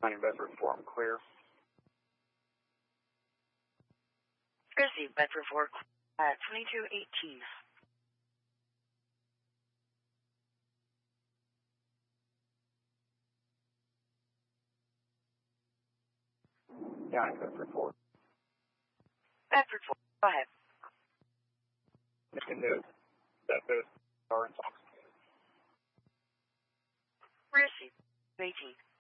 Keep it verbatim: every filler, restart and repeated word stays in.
Nine Bedford four, I'm clear. Receive Bedford four at twenty-two eighteen. Nine Bedford four. Bedford four, go ahead. Making note that both are intoxicated. Receive eighteen.